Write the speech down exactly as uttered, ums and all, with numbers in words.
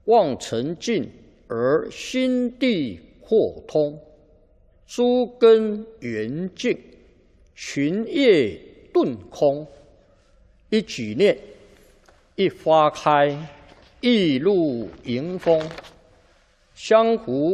望尘尽而心地豁通，诸根圆净，群业顿空。一举念，一花开，一路迎风，相互